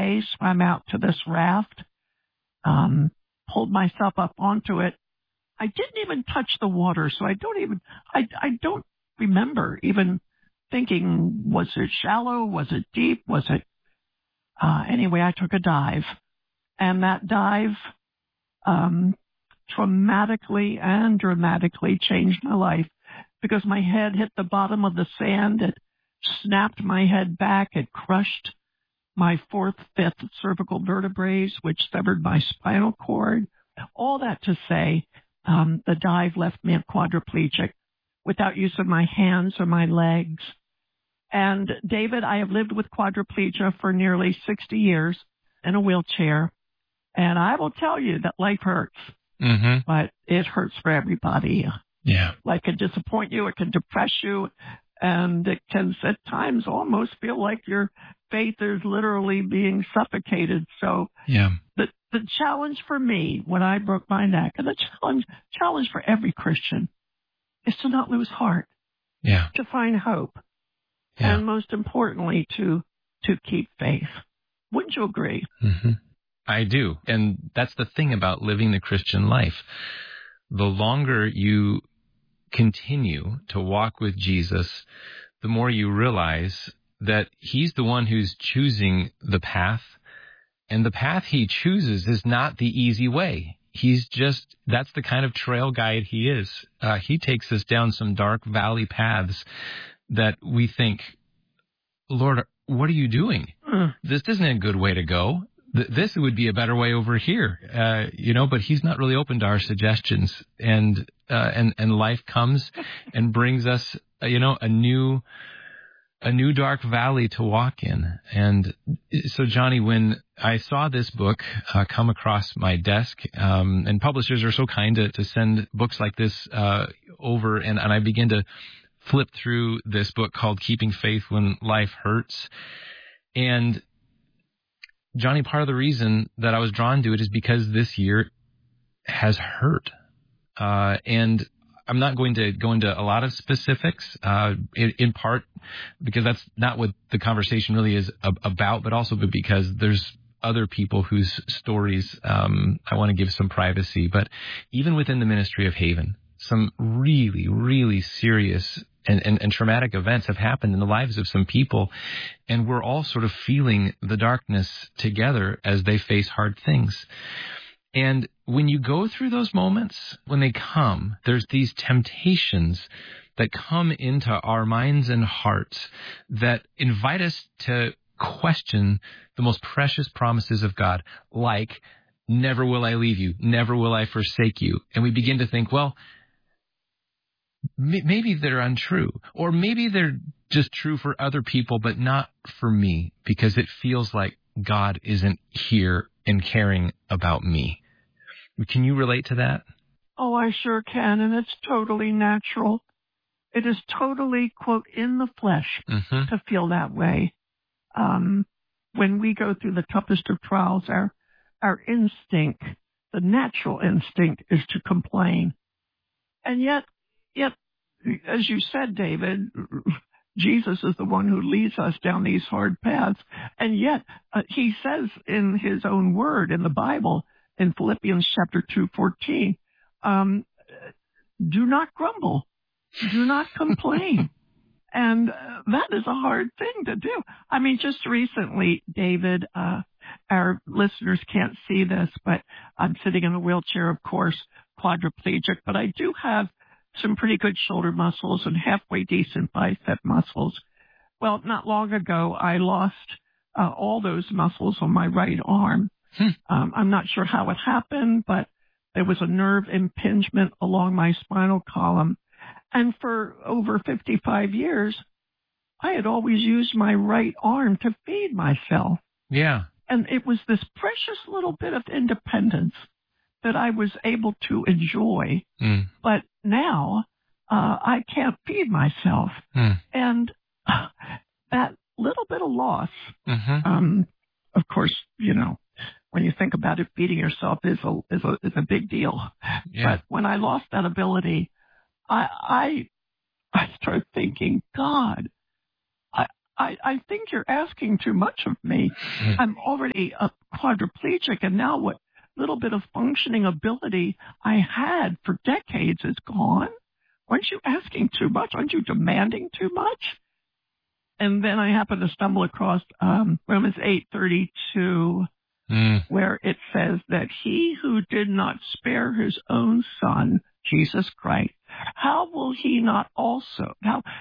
day, swam out to this raft, pulled myself up onto it. I didn't even touch the water, so I don't remember even thinking, was it shallow? Was it deep? Was it, anyway, I took a dive, and that dive, traumatically and dramatically changed my life because my head hit the bottom of the sand. It snapped my head back. It crushed my 4th, 5th cervical vertebrae, which severed my spinal cord. All that to say, the dive left me a quadriplegic without use of my hands or my legs. And David, I have lived with quadriplegia for nearly 60 years in a wheelchair. And I will tell you that life hurts, but it hurts for everybody. Yeah. Life can disappoint you. It can depress you. And it can at times almost feel like your faith is literally being suffocated. So the challenge for me when I broke my neck, and the challenge for every Christian, is to not lose heart, to find hope, and most importantly, to keep faith. Wouldn't you agree? Mm-hmm. I do. And that's the thing about living the Christian life. The longer you continue to walk with Jesus, the more you realize that he's the one who's choosing the path. And the path he chooses is not the easy way. That's the kind of trail guide he is. He takes us down some dark valley paths that we think, Lord, what are you doing? This isn't a good way to go. This would be a better way over here, but he's not really open to our suggestions. And life comes and brings us, a new dark valley to walk in. And so, Johnny, when I saw this book come across my desk, and publishers are so kind to send books like this over, and I began to flip through this book called Keeping Faith When Life Hurts. And Johnny, part of the reason that I was drawn to it is because this year has hurt. And I'm not going to go into a lot of specifics, in part because that's not what the conversation really is about, but also because there's other people whose stories I want to give some privacy. But even within the ministry of Haven, some really, really serious and traumatic events have happened in the lives of some people, and we're all sort of feeling the darkness together as they face hard things. And when you go through those moments, when they come, there's these temptations that come into our minds and hearts that invite us to question the most precious promises of God, like, never will I leave you, never will I forsake you. And we begin to think, well, maybe they're untrue, or maybe they're just true for other people, but not for me, because it feels like God isn't here and caring about me. Can you relate to that? Oh, I sure can, and it's totally natural. It is totally, quote, in the flesh to feel that way. When we go through the toughest of trials, our instinct, the natural instinct, is to complain. And yet, as you said, David, Jesus is the one who leads us down these hard paths. And yet, he says in his own word in the Bible, in Philippians chapter 2:14, do not grumble, do not complain. And that is a hard thing to do. I mean, just recently, David, our listeners can't see this, but I'm sitting in a wheelchair, of course, quadriplegic, but I do have some pretty good shoulder muscles and halfway decent bicep muscles. Well, not long ago, I lost all those muscles on my right arm. I'm not sure how it happened, but there was a nerve impingement along my spinal column. And for over 55 years, I had always used my right arm to feed myself. Yeah. And it was this precious little bit of independence that I was able to enjoy. But now I can't feed myself. And that little bit of loss, of course, when you think about it, feeding yourself is a big deal. Yeah. But when I lost that ability, I started thinking, God, I think you're asking too much of me. I'm already a quadriplegic, and now what little bit of functioning ability I had for decades is gone. Aren't you asking too much? Aren't you demanding too much? And then I happened to stumble across Romans 8:32, where it says that he who did not spare his own son, Jesus Christ, how will he not also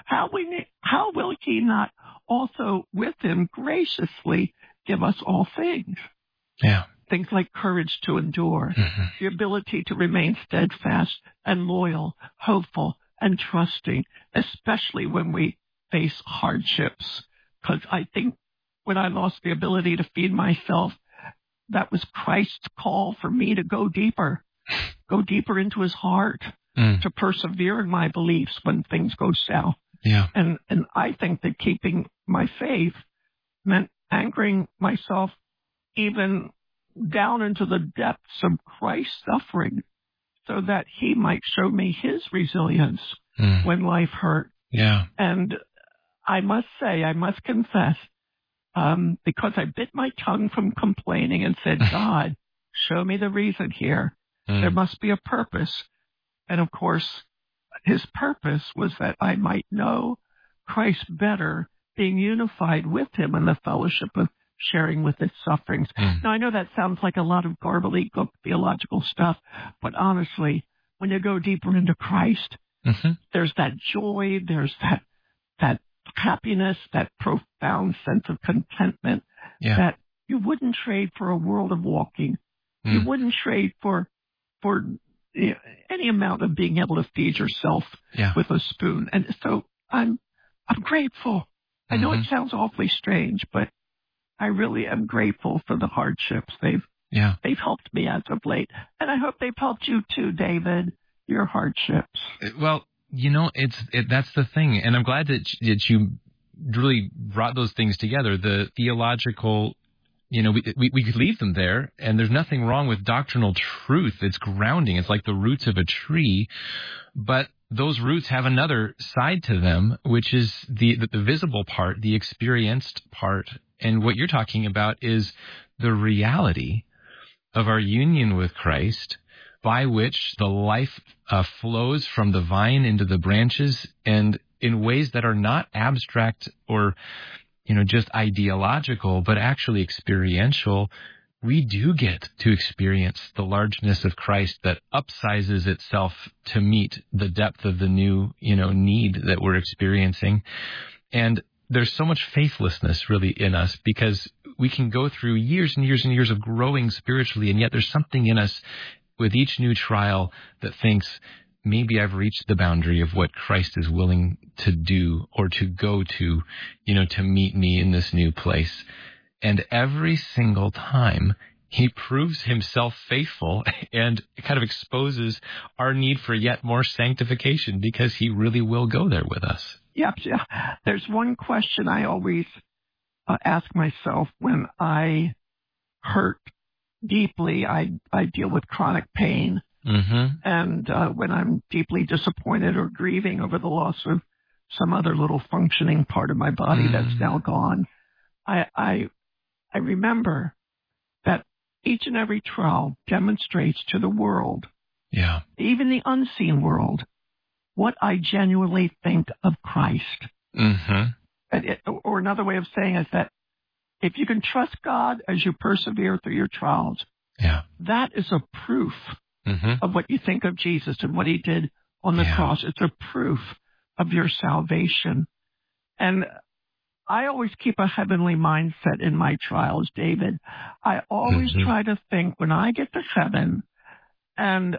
with him graciously give us all things? Yeah. Things like courage to endure, the ability to remain steadfast and loyal, hopeful and trusting, especially when we face hardships. Because I think when I lost the ability to feed myself, that was Christ's call for me to go deeper into his heart, to persevere in my beliefs when things go south. Yeah. And I think that keeping my faith meant anchoring myself even down into the depths of Christ's suffering so that he might show me his resilience when life hurt. Yeah. And I must confess, because I bit my tongue from complaining and said, God, show me the reason here. There must be a purpose. And of course, his purpose was that I might know Christ better, being unified with him in the fellowship of sharing with his sufferings. Now, I know that sounds like a lot of gobbledygook theological stuff, but honestly, when you go deeper into Christ, there's that joy, there's that happiness, that profound sense of contentment that you wouldn't trade for a world of walking. You wouldn't trade for any amount of being able to feed yourself with a spoon. And so I'm grateful. I know it sounds awfully strange, but I really am grateful for the hardships. They've helped me as of late. And I hope they've helped you too, David, your hardships. Well, that's the thing. And I'm glad that you really brought those things together. The theological, we could leave them there, and there's nothing wrong with doctrinal truth. It's grounding. It's like the roots of a tree. But those roots have another side to them, which is the visible part, the experienced part. And what you're talking about is the reality of our union with Christ, by which the life flows from the vine into the branches, and in ways that are not abstract or, just ideological, but actually experiential. We do get to experience the largeness of Christ that upsizes itself to meet the depth of the new, need that we're experiencing. And there's so much faithlessness really in us, because we can go through years and years and years of growing spiritually, and yet there's something in us with each new trial that thinks, maybe I've reached the boundary of what Christ is willing to do or to go to, to meet me in this new place. And every single time he proves himself faithful and kind of exposes our need for yet more sanctification, because he really will go there with us. Yeah. There's one question I always ask myself when I hurt deeply. I deal with chronic pain. And when I'm deeply disappointed or grieving over the loss of some other little functioning part of my body that's now gone, I remember that each and every trial demonstrates to the world, even the unseen world, what I genuinely think of Christ. Or another way of saying is that if you can trust God as you persevere through your trials, that is a proof of what you think of Jesus and what he did on the cross. It's a proof of your salvation. And I always keep a heavenly mindset in my trials, David. I always try to think when I get to heaven, and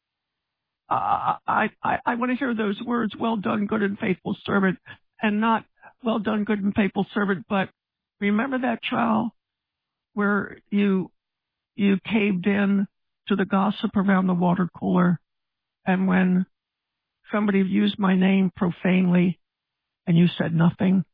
I want to hear those words, well done, good and faithful servant, and not well done, good and faithful servant, but remember that trial where you caved in to the gossip around the water cooler, and when somebody used my name profanely and you said nothing?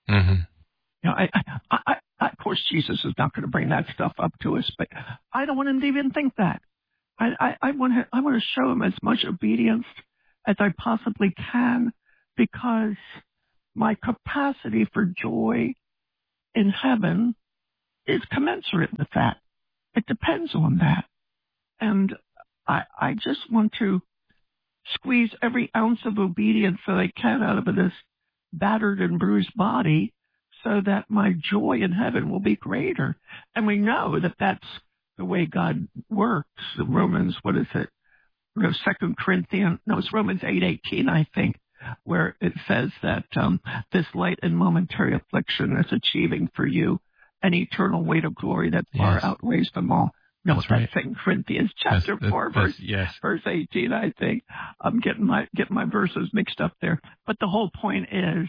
Of course, Jesus is not going to bring that stuff up to us, but I don't want him to even think that. I want to show him as much obedience as I possibly can, because my capacity for joy in heaven is commensurate with that. It depends on that. And I just want to squeeze every ounce of obedience that I can out of this battered and bruised body so that my joy in heaven will be greater. And we know that that's the way God works. Romans, what is it? It's Romans 8:18, I think, where it says that this light and momentary affliction is achieving for you an eternal weight of glory that far outweighs them all. No, that's right. 2 Corinthians chapter 4, verse 18, I think. I'm getting my verses mixed up there. But the whole point is,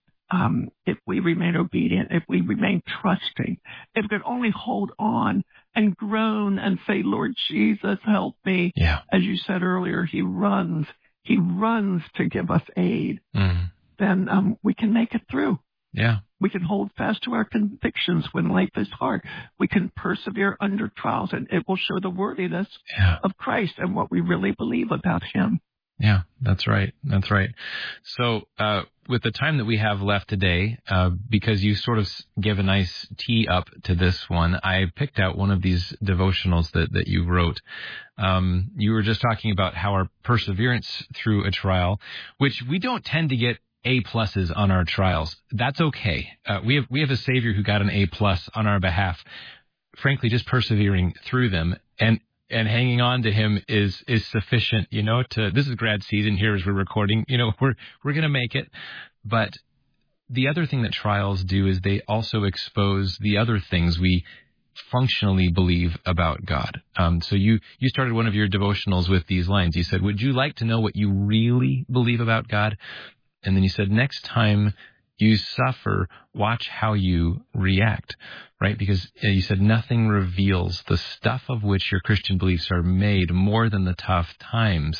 if we remain obedient, if we remain trusting, if we could only hold on and groan and say, Lord Jesus, help me. Yeah. As you said earlier, he runs to give us aid. Then we can make it through. Yeah. We can hold fast to our convictions when life is hard. We can persevere under trials, and it will show the worthiness of Christ and what we really believe about him. Yeah, that's right. That's right. So with the time that we have left today, because you sort of give a nice tee up to this one, I picked out one of these devotionals that you wrote. You were just talking about how our perseverance through a trial, which we don't tend to get A+ on our trials. That's okay. We have a Savior who got an A+ on our behalf. Frankly, just persevering through them and hanging on to him is sufficient, this is grad season here as we're recording, we're going to make it. But the other thing that trials do is they also expose the other things we functionally believe about God. So you started one of your devotionals with these lines. You said, would you like to know what you really believe about God? And then you said, next time you suffer, watch how you react, right? Because you said nothing reveals the stuff of which your Christian beliefs are made more than the tough times.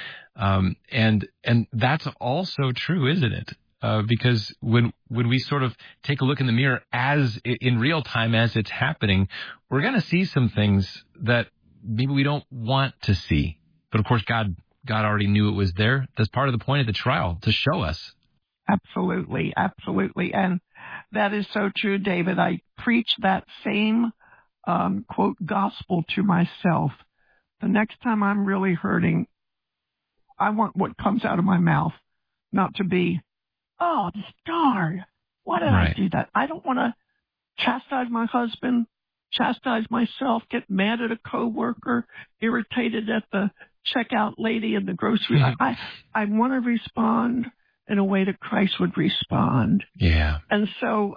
And that's also true, isn't it? Because when we sort of take a look in the mirror as in real time as it's happening, we're going to see some things that maybe we don't want to see. But of course, God already knew it was there. That's part of the point of the trial, to show us. Absolutely, absolutely. And that is so true, David. I preach that same, quote, gospel to myself. The next time I'm really hurting, I want what comes out of my mouth not to be, oh, darn, why did I do that? I don't want to chastise my husband, chastise myself, get mad at a coworker, irritated at the checkout lady in the grocery. I want to respond in a way that Christ would respond. Yeah. And so,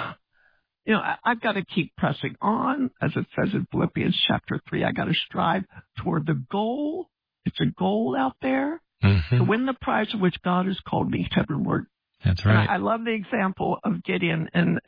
I've got to keep pressing on. As it says in Philippians chapter 3, I got to strive toward the goal. It's a goal out there to win the prize of which God has called me heavenward. That's right. And I love the example of Gideon in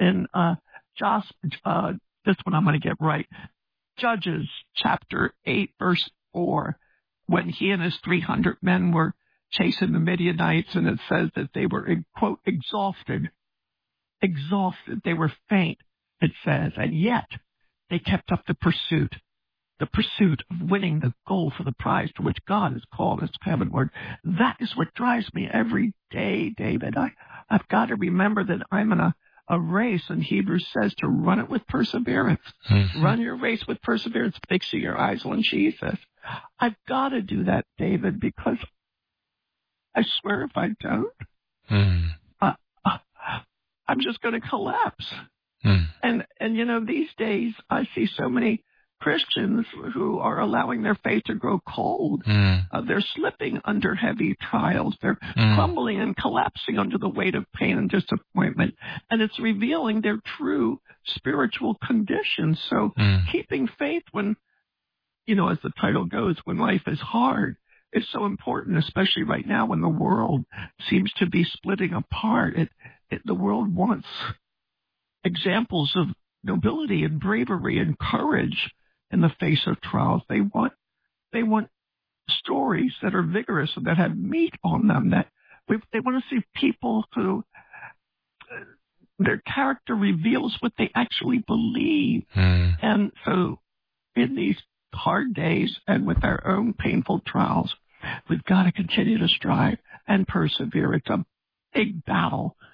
this one I'm going to get right. Judges chapter 8, verse 4, when he and his 300 men were chasing the Midianites, and it says that they were, quote, exhausted. They were faint, it says, and yet they kept up the pursuit of winning the goal for the prize to which God has called us heavenward. That is what drives me every day, David. I've got to remember that I'm in a race, and Hebrews says to run it with perseverance. Run your race with perseverance, fixing your eyes on Jesus. I've got to do that, David, because I swear if I don't, I'm just going to collapse. And these days I see so many Christians who are allowing their faith to grow cold. They're slipping under heavy trials. They're crumbling and collapsing under the weight of pain and disappointment. And it's revealing their true spiritual condition. So keeping faith when, as the title goes, when life is hard, is so important, especially right now when the world seems to be splitting apart. The world wants examples of nobility and bravery and courage in the face of trials. They want stories that are vigorous and that have meat on them. They want to see people who their character reveals what they actually believe. And so in these hard days and with our own painful trials, we've got to continue to strive and persevere. It's a big battle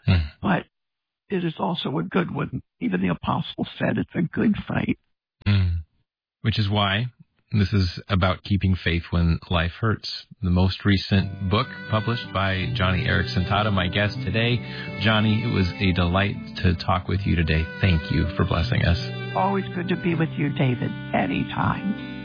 but it is also a good one. Even the apostle said it's a good fight. Which is why this is about keeping faith when life hurts. The most recent book published by Joni Eareckson Tada, my guest today. Joni, it was a delight to talk with you today. Thank you for blessing us. Always good to be with you, David, anytime.